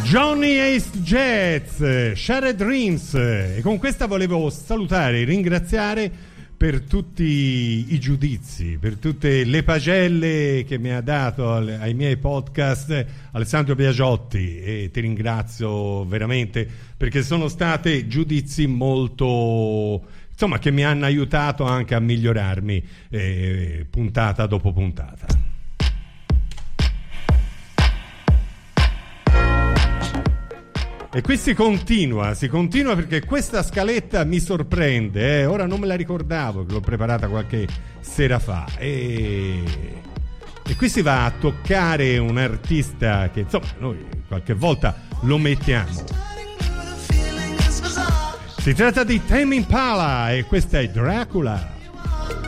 Johnny Ace Jazz, Shattered Dreams, e con questa volevo salutare e ringraziare per tutti i giudizi, per tutte le pagelle che mi ha dato ai miei podcast Alessandro Biagiotti, e ti ringrazio veramente perché sono state giudizi molto, insomma, che mi hanno aiutato anche a migliorarmi puntata dopo puntata. E qui si continua perché questa scaletta mi sorprende, ora non me la ricordavo che l'ho preparata qualche sera fa, e qui si va a toccare un artista che insomma noi qualche volta lo mettiamo. Si tratta di Tame Impala e questa è Dracula.